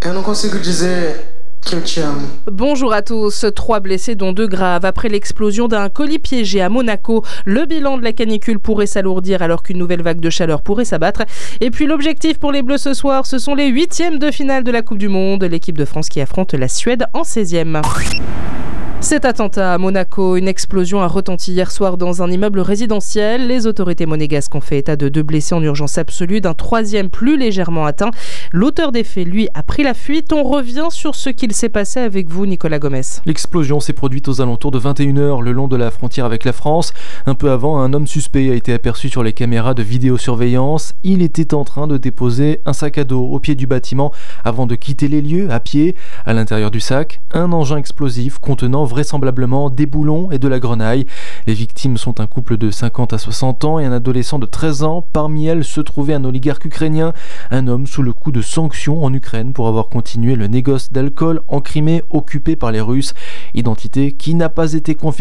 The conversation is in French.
Eu não consigo dizer que eu te amo. Bonjour à tous. 3 blessés dont 2 graves après l'explosion d'un colis piégé à Monaco. Le bilan de la canicule pourrait s'alourdir alors qu'une nouvelle vague de chaleur pourrait s'abattre. Et puis l'objectif pour les Bleus ce soir, ce sont les 8e de finale de la Coupe du Monde. L'équipe de France qui affronte la Suède en 16e. Cet attentat à Monaco, une explosion a retenti hier soir dans un immeuble résidentiel. Les autorités monégasques ont fait état de 2 blessés en urgence absolue, d'un 3e plus légèrement atteint. L'auteur des faits, lui, a pris la fuite. On revient sur ce qu'il s'est passé avec vous, Nicolas Gomes. L'explosion s'est produite aux alentours de 21h le long de la frontière avec la France. Un peu avant, un homme suspect a été aperçu sur les caméras de vidéosurveillance. Il était en train de déposer un sac à dos au pied du bâtiment avant de quitter les lieux à pied. À l'intérieur du sac, un engin explosif contenant vraisemblablement des boulons et de la grenaille. Les victimes sont un couple de 50 à 60 ans et un adolescent de 13 ans. Parmi elles se trouvait un oligarque ukrainien, un homme sous le coup de sanctions en Ukraine pour avoir continué le négoce d'alcool en Crimée occupé par les Russes. Identité qui n'a pas été confirmée